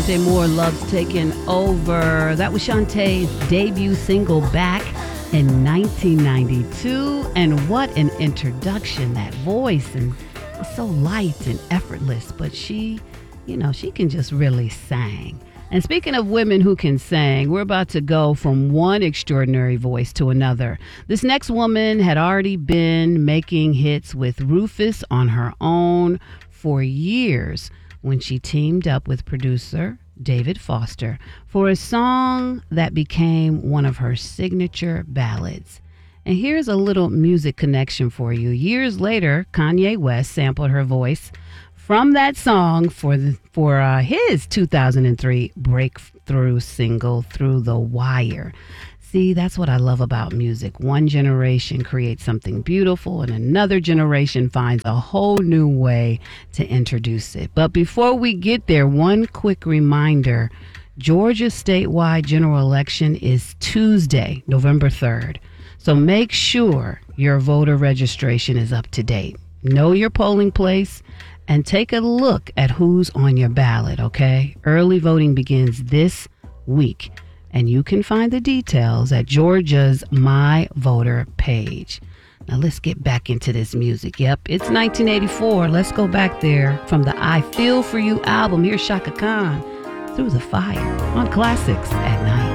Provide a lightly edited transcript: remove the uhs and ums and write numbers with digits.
Shantae Moore, Love's Taken Over. That was Shantae's debut single Back in 1992. And what an introduction, that voice. And it's so light and effortless. But she can just really sing. And speaking of women who can sing, we're about to go from one extraordinary voice to another. This next woman had already been making hits with Rufus on her own for years when she teamed up with producer David Foster for a song that became one of her signature ballads. And here's a little music connection for you. Years later, Kanye West sampled her voice from that song for his 2003 breakthrough single, Through the Wire. See, that's what I love about music. One generation creates something beautiful and another generation finds a whole new way to introduce it. But before we get there, one quick reminder. Georgia's statewide general election is Tuesday, November 3rd. So make sure your voter registration is up to date. Know your polling place and take a look at who's on your ballot, okay? Early voting begins this week, and you can find the details at Georgia's My Voter page. Now let's get back into this music. Yep, it's 1984. Let's go back there from the I Feel For You album. Here's Chaka Khan, Through the Fire on Classics at Night.